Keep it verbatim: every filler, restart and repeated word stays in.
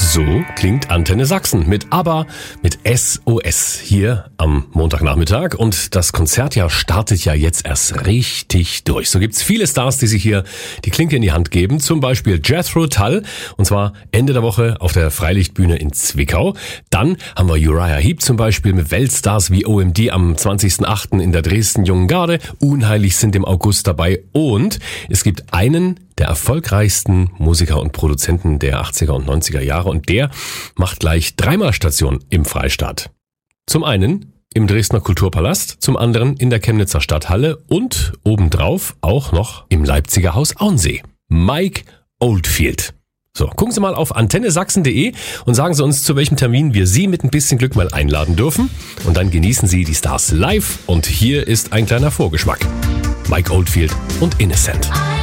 So klingt Antenne Sachsen mit ABBA, mit S O S hier am Montagnachmittag. Und das Konzertjahr startet ja jetzt erst richtig durch. So gibt's viele Stars, die sich hier die Klinke in die Hand geben. Zum Beispiel Jethro Tull, und zwar Ende der Woche auf der Freilichtbühne in Zwickau. Dann haben wir Uriah Heep zum Beispiel mit Weltstars wie O M D am zwanzigsten achten in der Dresden Jungen Garde. Unheilig sind im August dabei. Und es gibt einen der erfolgreichsten Musiker und Produzenten der achtziger und neunziger Jahre, und der macht gleich dreimal Station im Freistaat. Zum einen im Dresdner Kulturpalast, zum anderen in der Chemnitzer Stadthalle und obendrauf auch noch im Leipziger Haus Auensee. Mike Oldfield. So, gucken Sie mal auf antenne sachsen punkt de und sagen Sie uns, zu welchem Termin wir Sie mit ein bisschen Glück mal einladen dürfen. Und dann genießen Sie die Stars live, und hier ist ein kleiner Vorgeschmack. Mike Oldfield und Innocent.